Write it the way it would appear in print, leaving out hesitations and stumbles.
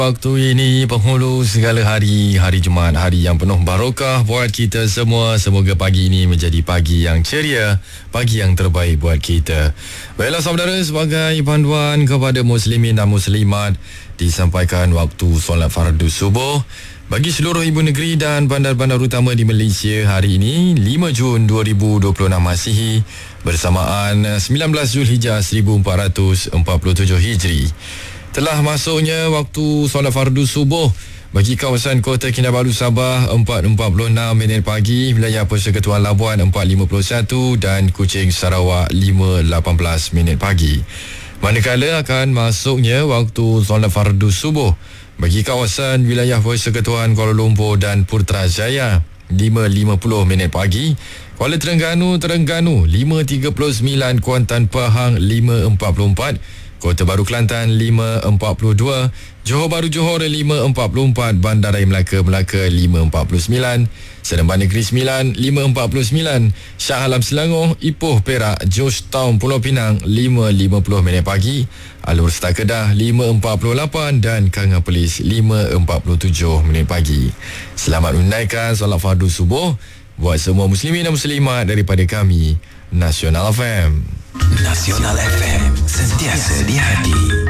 Waktu ini penghulu segala hari, hari Jumaat, hari yang penuh barakah buat kita semua. Semoga pagi ini menjadi pagi yang ceria, pagi yang terbaik buat kita. Baiklah saudara, sebagai panduan kepada muslimin dan muslimat, disampaikan waktu solat fardu subuh bagi seluruh ibu negeri dan bandar-bandar utama di Malaysia hari ini 5 Jun 2026 Masihi bersamaan 19 Zulhijjah 1447 Hijri. Telah masuknya waktu solat fardu subuh bagi kawasan Kota Kinabalu Sabah 4.46 pagi, wilayah Persekutuan Labuan 4.51 dan Kuching Sarawak 5.18 pagi. Manakala akan masuknya waktu solat fardu subuh bagi kawasan wilayah Persekutuan Kuala Lumpur dan Putrajaya 5.50 pagi, Kuala Terengganu 5.39, Kuantan Pahang 5.44, Kota Baru Kelantan 5.42, Johor Bahru Johor 5.44, Bandaraya Melaka 5.49, Seremban Negeri Sembilan 5.49, Shah Alam Selangor, Ipoh Perak, Georgetown Pulau Pinang 5.50 pagi, Alor Setar Kedah 5.48 dan Kanga Perlis 5.47 pagi. Selamat menunaikan solat fardu subuh buat semua muslimin dan muslimat daripada kami, Nasional FM. Nasional FM, sentiasa di hati.